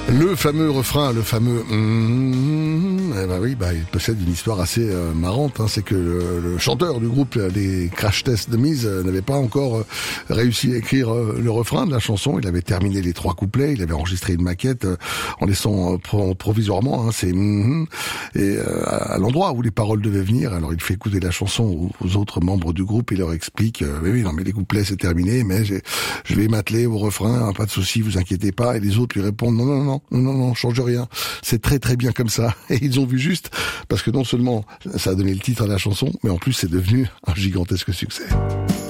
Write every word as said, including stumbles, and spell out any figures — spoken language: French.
Le fameux refrain, le fameux mmh, eh ben oui, bah, il possède une histoire assez euh, marrante. Hein. C'est que le, le chanteur du groupe, les Crash Test Dummies, euh, n'avait pas encore euh, réussi à écrire euh, le refrain de la chanson. Il avait terminé les trois couplets, il avait enregistré une maquette euh, en laissant euh, pro- provisoirement hein, c'est mmh, et euh, à l'endroit où les paroles devaient venir. Alors il fait écouter la chanson aux, aux autres membres du groupe et leur explique euh, oui, oui, non mais les couplets c'est terminé, mais j'ai, je vais m'atteler au refrain, hein, pas de souci, vous inquiétez pas. Et les autres lui répondent non non non non non non, change rien, c'est très très bien comme ça. Et ils ont vu juste, parce que non seulement ça a donné le titre à la chanson, mais en plus c'est devenu un gigantesque succès.